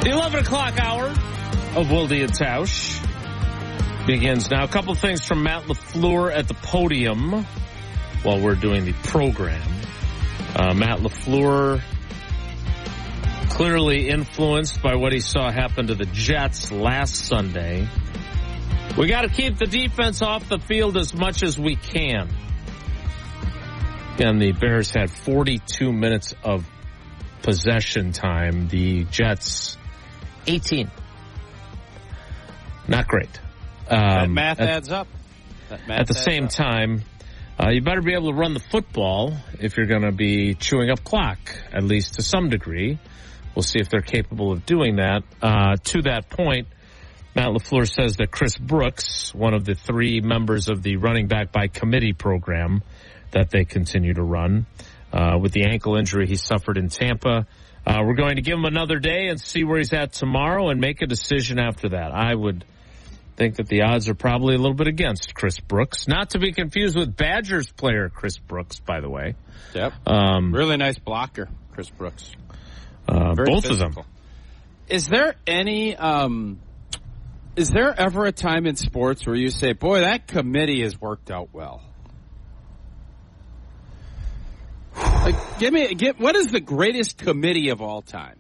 The 11 o'clock hour of Wilde and Tausch begins now. A couple things from Matt LaFleur at the podium while we're doing the program. Matt LaFleur clearly influenced by what he saw happen to the Jets last Sunday. We got to keep the defense off the field as much as we can. Again, the Bears had 42 minutes of possession time. The Jets, 18. Not great. That math adds up. At the same time, you better be able to run the football if you're going to be chewing up clock, at least to some degree. We'll see if they're capable of doing that. To that point, Matt LaFleur says that Chris Brooks, one of the 3 members of the running back by committee program that they continue to run, with the ankle injury he suffered in Tampa, we're going to give him another day and see where he's at tomorrow and make a decision after that. I would think that the odds are probably a little bit against Chris Brooks. Not to be confused with Badgers player Chris Brooks, by the way. Yep. Really nice blocker, Chris Brooks. Both physical. of them. Is there ever a time in sports where you say, boy, that committee has worked out well? Like, what is the greatest committee of all time?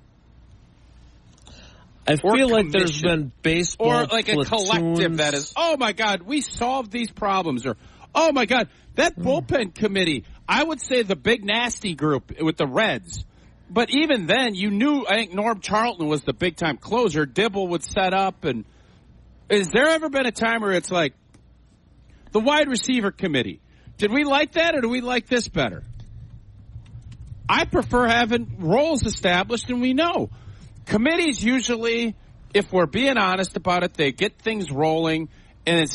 I feel like there's been baseball or like platoons. A collective that is, oh my God, we solved these problems, or oh my God, that bullpen committee. I would say the big nasty group with the Reds. But even then, you knew, I think Norm Charlton was the big-time closer. Dibble would set up. And is there ever been a time where it's like the wide receiver committee? Did we like that, or do we like this better? I prefer having roles established, and we know. Committees usually, if we're being honest about it, they get things rolling, and